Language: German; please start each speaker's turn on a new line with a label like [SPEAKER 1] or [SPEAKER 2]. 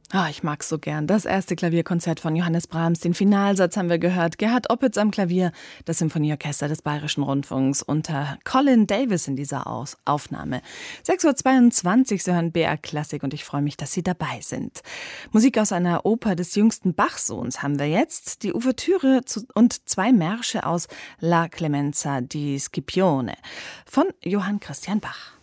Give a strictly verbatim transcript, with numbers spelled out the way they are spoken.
[SPEAKER 1] Ah, ich mag's so gern. Das erste Klavierkonzert von Johannes Brahms, den Finalsatz haben wir gehört. Gerhard Opitz am Klavier, das Symphonieorchester des Bayerischen Rundfunks unter Colin Davis in dieser Aus- Aufnahme. sechs Uhr zweiundzwanzig, Sie hören B R Klassik und ich freue mich, dass Sie dabei sind. Musik aus einer Oper des jüngsten Bach-Sohns haben wir jetzt. Die Ouvertüre zu, und zwei Märsche aus La Clemenza di Scipione von Johann Christian Bach.